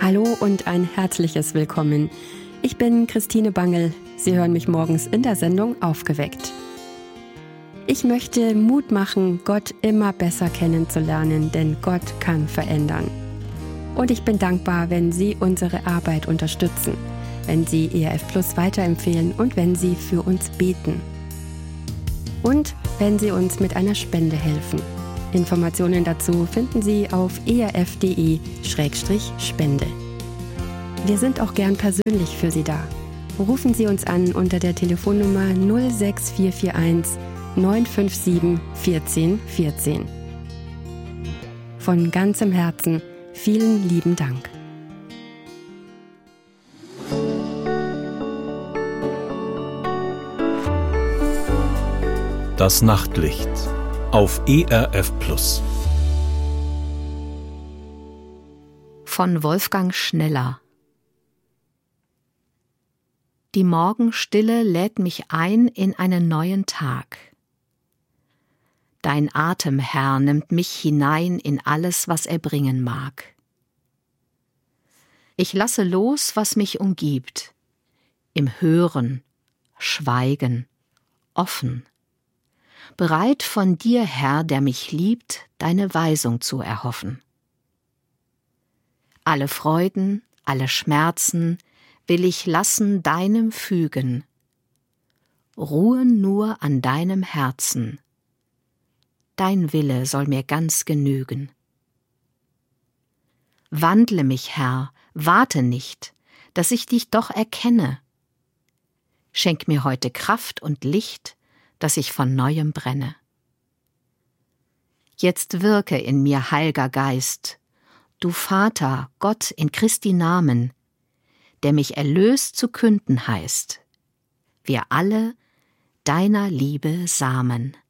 Hallo und ein herzliches Willkommen. Ich bin Christine Bangel. Sie hören mich morgens in der Sendung Aufgeweckt. Ich möchte Mut machen, Gott immer besser kennenzulernen, denn Gott kann verändern. Und ich bin dankbar, wenn Sie unsere Arbeit unterstützen, wenn Sie ERF Plus weiterempfehlen und wenn Sie für uns beten. Und wenn Sie uns mit einer Spende helfen. Informationen dazu finden Sie auf erf.de/spende. Wir sind auch gern persönlich für Sie da. Rufen Sie uns an unter der Telefonnummer 06441 957 14 14. Von ganzem Herzen vielen lieben Dank. Das Nachtlicht auf ERF Plus. Von Wolfgang Schneller. Die Morgenstille lädt mich ein in einen neuen Tag. Dein Atem, Herr, nimmt mich hinein in alles, was er bringen mag. Ich lasse los, was mich umgibt, im Hören, Schweigen, offen, bereit von dir, Herr, der mich liebt, deine Weisung zu erhoffen. Alle Freuden, alle Schmerzen will ich lassen deinem fügen, ruhen nur an deinem Herzen, dein Wille soll mir ganz genügen. Wandle mich, Herr, warte nicht, dass ich dich doch erkenne. Schenk mir heute Kraft und Licht, dass ich von Neuem brenne. Jetzt wirke in mir, Heil'ger Geist, du Vater, Gott in Christi Namen, der mich erlöst zu künden heißt, wir alle deiner Liebe Samen.